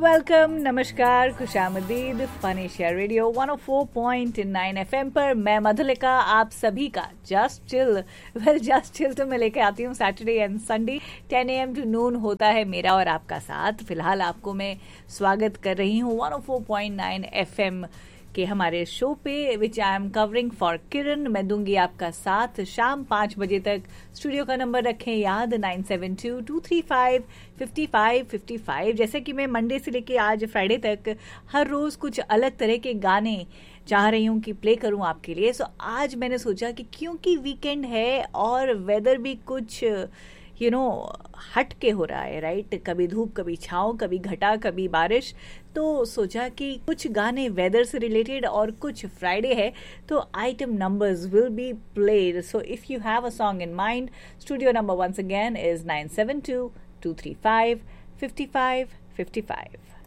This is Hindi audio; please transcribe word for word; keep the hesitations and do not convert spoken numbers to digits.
वेलकम, नमस्कार, खुशामदीद। Fun Asia radio one O four point nine FM पर मैं मधुलिका आप सभी का just chill well just chill तो मैं लेके आती हूँ Saturday and Sunday ten A M to नून होता है मेरा और आपका साथ। फिलहाल आपको मैं स्वागत कर रही हूँ one O four point nine FM के हमारे शो पे विच आई एम कवरिंग फॉर किरण। मैं दूंगी आपका साथ शाम पाँच बजे तक। स्टूडियो का नंबर रखें याद nine seven to to three five fifty five fifty five. जैसे कि मैं मंडे से लेके आज फ्राइडे तक हर रोज कुछ अलग तरह के गाने चाह रही हूँ कि प्ले करूँ आपके लिए। सो आज मैंने सोचा कि क्योंकि वीकेंड है और वेदर भी कुछ यू नो हट के हो रहा है, राइट। कभी धूप, कभी छाँव, कभी घटा, कभी बारिश। तो सोचा कि कुछ गाने वेदर से रिलेटेड और कुछ फ्राइडे है तो item numbers will be played. So if you have a song in mind, studio number once again is nine seven to to three five fifty five fifty five.